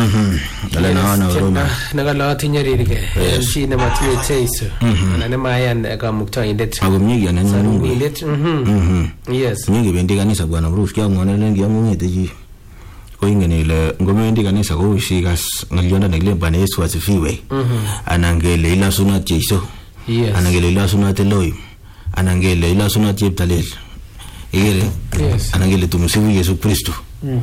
Dala naona Roma. Nagala tinyeririke. Shi ne matinye cheiso. Nane mayan kamuktaindet. Agumnyigi anani Mungu. Yes. Nyigi bendi kanisa Bwana Bruce kya ngone lengi amungete ji. Ko ingene ile ngome bendi kanisa ko ushikas ngaliona ngle Bwana Yesu asifiwe. Anangele ila sunat Yesu. Yes. Anangele ila sunat Elohim. Anangele ila sunat Yebtalel. Igere. Yes. Anangele tumusifu Yesu Kristo.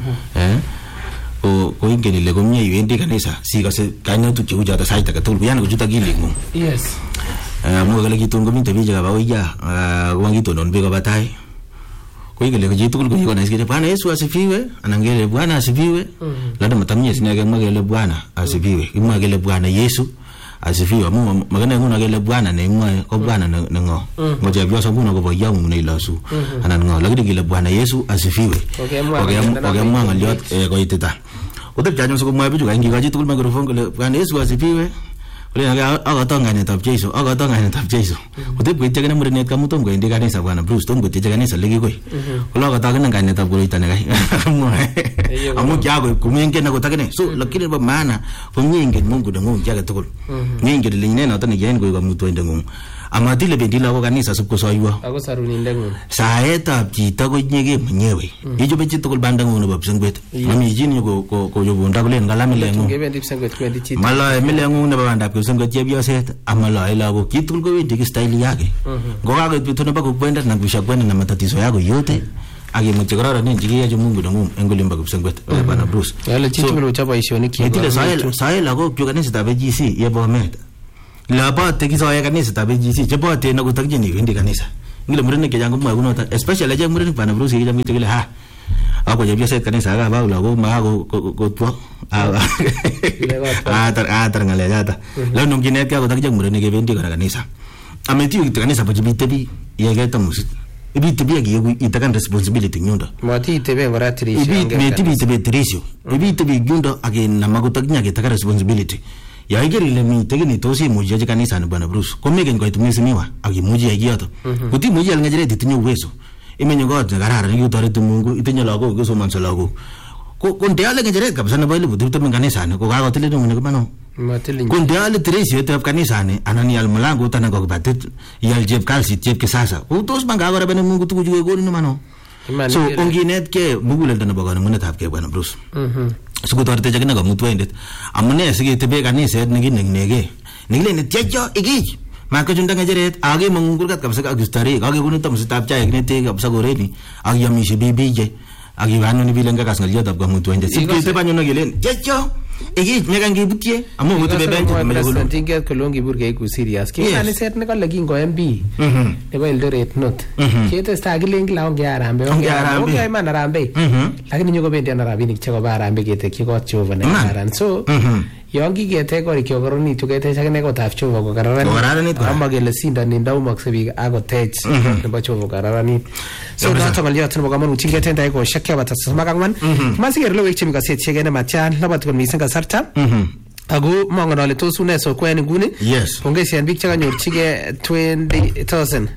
Ko ingene ile gomnya ibendi kanisa sikase kanya tu chuja ta saita ka tul yana kujuta gilingu. Yes. Mo gale kitungo minta bija ba oya wangito non bega batai. Ko ingele kujitu kul kuyiona isikete Bwana Yesu asifiwe anangele Bwana asifiwe. Lada matamnya sinaga magele Bwana asifiwe. Imagele Bwana Yesu asifiwe mu magana nguna gele Bwana ne mwa ko Bwana ngo. Ngoja biosa nguna ko boya mu ne lasu. Anan ngo lagi gele Bwana Yesu asifiwe. Okay mwa ngaliot ko itita. Utak janyo so mwa biju kangi gaji tukul microphone ko Bwana Yesu asifiwe. Ole agatonga ne tap Yesu Utak ko itega mure ne kamutom ko indi kanisa Bwana Bruce tom ko itega kanisa legi koi. Ole agatonga ne kanisa tap ko itane kai. Amu jago kumenge na ko takene so lakini ba maana kumenge Mungu de Mungu jaga tukul. Nyenge de linene na tane yen ko muto ende ngung. Amatile bendila ko kanisa subko soywa. Ako saruni ndengu. Saeta chita ko nyege mwenyewe. Ijo bechi tukul bandangu no babsengwet. Mami jini ko yobunda ko len galami lengu. Ngebendi sengwet kwendi chita. Mala milengu ne babanda ko sengwet yebioset amala ila ko kitul ko wendi style yake. Ngoga ko bituna ba ko kwenda na kusha kwenda na matatizo yako yote. Agi mchekorora ni njigi ya Mungu na Mungu engolimba kubsengwet Bwana Bruce. Yale chitu mlo chapa isioni ki. Etile saela ko kanisa ta BGC yebo met. La parte kiso ya kanisa ta BGC chebo te na kutakje ni hindi kanisa. Ngile murene ke jangu mwa kunota especially je murene Bwana Bruce ya jangu tegele ha. Ako je biasa kanisa ga ba la ko ma ko to. Tar ngale jata. La no ngine ke ko takje murene ke bendi kanisa. Ameti kanisa pa jibitebi ya geta musit. Ibi tibia gi itakan responsibility nyunda. Mati tebe ngora trisho. Ibi tebe trisho. Ibi tebe nyunda age na magutaknya ke taka responsibility. Ya igeri le mi tegeni tosi muji kanisa na Bwana Bruce. Komege ngo itumisiwa age muji agiato. Kuti muji alngejere titinyo uwezo. Imenyo god garara ni utare tu Mungu itinya lago go so manso lago. Ko ndeale ngejere kabisa na bali butu tu kanisa na ko ga tele no mano. Ko ndeale trisho te kanisa ne anani al mlango tana go batet yal jeb kalsi jeb ke sasa. Utos manga gara bane Mungu tu kuju go ni mano. So onginet ke mugule dana bagana munat hap ke Bwana Bruce. Suku torte jagna ga mutu endet amune sige tebe kanisa nigi nege nigile ne tjejo igi maka junda ngajeret age mangurkat kapsa ka gustari age gunu tam stap cha igne te kapsa goreni age yamishi bibije age vanu ni bilenga kasngal jota ga mutu endet sige te banyo nagile tjejo igi mega ngi butie amu mutu bebe me gulu tinge kolongi burge ku serious ke kanisa ne kala kingo MB ne ba Eldoret not kete sta giling la onge arambe onge man arambe lakini nyugo bendi na rabini chego ba arambe kete kiko chova na aran so yongi kete ko rikyo koroni to kete chakene ko taf chova ko kararani amma gele sinda ni ndau maksebi ago tej ne ba chova kararani so na to ngali atno ga manu chinge tenda ko shakya bata smakangman masiger lo wekchimi ka set chegene machan labat ko misanga sarta ago mangana le to sune so kwani gune yes ongesian big chaka nyor chige 20,000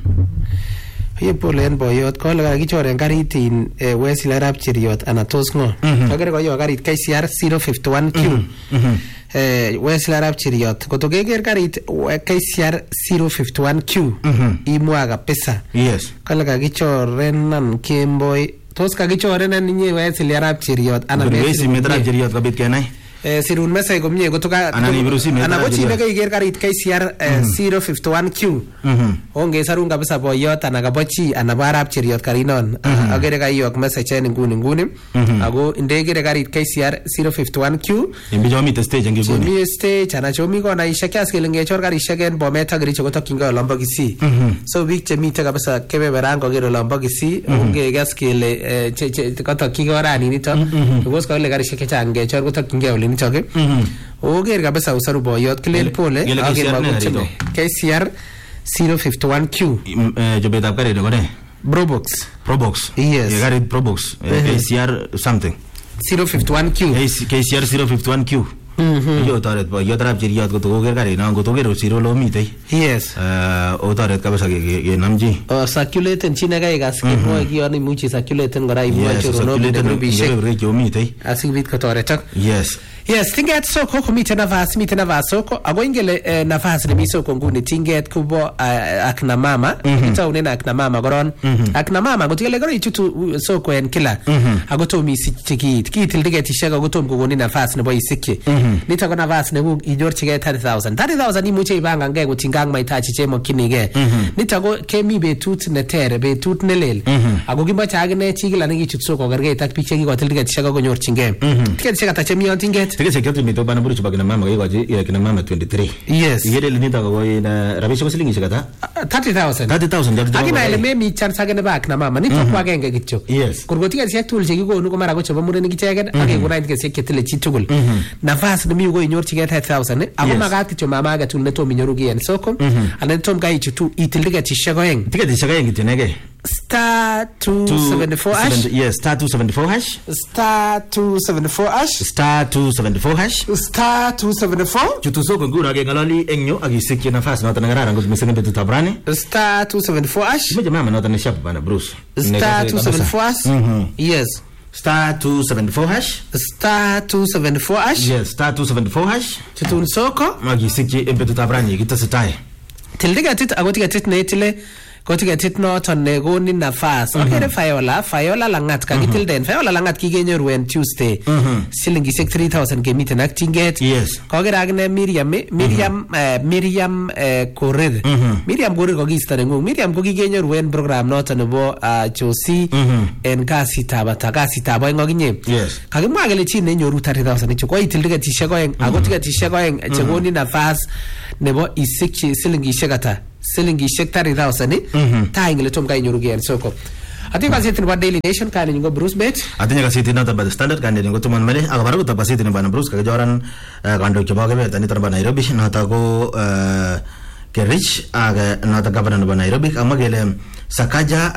ye polen boyot ko la gichoren garit in Wesley Arap Cheriot ana tos ngo agere ko yo garit KCR 051Q Wesley Arap Cheriot ko to geger garit KCR 051Q imwaga pesa yes kala gichoren nan Kemboy tos ka gichoren nan nye Wesley Arap Cheriot ana Wesley Arap Cheriot ka bit kenai sirun mesay komye gotoka anabochi ne iger karit KCR 051Q onge sarun kabisa boyot anagabochi anabarap Cheriot karinon agere kayok message en nguni ago indegere karit KCR 051Q imbijomi stage ngibuni mi stage anachomi kona ishakas kelenge chor karishegen bometa gari chogotokinga lombogisi so big chemite kabisa kebe berango gero lombogisi onge gaskele kotokinga rani nito gos kale karisheke change chor gotokinga choke oger kabisa usaru boyot kilel pole age magucheme KCR 051Q jobeta kare de gone Probox yes you got it Probox KCR something 051Q KCR 051Q yo toret bo yo tarap chiriot ko to ker kari na ko to ker siro lo mitei yes o toret kabisa ke namji circulate chine kai gas ke mo kioni muchi circulate ngora ibu choro no bishek mitei asibit ko toretak yes tinget soko komite nafasi soko ago ingele nafasi ni soko nguni tinget kubo akna mama itaune na akna mama goron akna mama gotigele goro ichutu soko en kila ago to mi sikit kitil tiget ishaka go tom kugoni nafasi nebo isikye nita ko nafasi nebo inyorchige 30000 imuche ibanga ngeke gutingang maitachi chemo kinige nita go kemi betut netere betut nelel ago gimbacha agne chigila ngichutu soko garge tak piche go til tiget ishaka go nyorchinge tiget ishaka tachemi on tinget Tige sekyo mito bana buru chubaki na mama kina mama 23. Yes. Yere linita ko ina rabisho ko silingi shikata 30000 akina ele memi chance agene back na mama nito kwa genge gicho. Yes. Kurgotiga siya tool cheki ko nuko mara ko choba mureni gichegen age ko nait ke siya ketile chitugul. Nafasi nimi ko inyor chige 30000 ako magat kicho mama aga tool neto minyorugi en soko anen tom ga ichutu itildiga chishago eng. Tiga chishago eng gitinege. Star 274 hash. Yes, star 274 hash. Star 274 hash. Star 274 hash. Star 274. Chutu soko ngura ke ngalali engyo agisikye nafasi na tangarara ngo tumesenge betu tabrani. Star 274 hash. Meje mama na tani shop bana Bruce. Star 274 hash. Yes. Star 274 hash. Star 274 hash. Yes, star 274 hash. Chutu soko agisikye betu tabrani gitasitaye. Tildiga tit agotiga tit netile kotiga tit no tonne goni nafas akere fayola langat ka gitil den fayola langat ki genyoru en Tuesday silingi 3000 ke miten actinget yes kogera agne Miriam Korir Miriam Korir ko gistare ngung Miriam ko genyoru en program no tonne bo Josi en kasitaba ngoginye yes kagimwa gele chine nyoru 30000 icho ko itildiga tishego en agotiga tishego en chegoni nafas nebo isikchi silingi shegata silingi shektari 1000 ta ingle tom kay nyoru gen soko ati ka sitin ba Daily Nation kan ngo Bruce Bet ati ka sitin nota ba Standard kan ngo tuman male aga baru ta sitin ba Bruce ka joran kando choba ke tani tarba Nairobi nota go ke rich aga nota governor ba Nairobi amagele Sakaja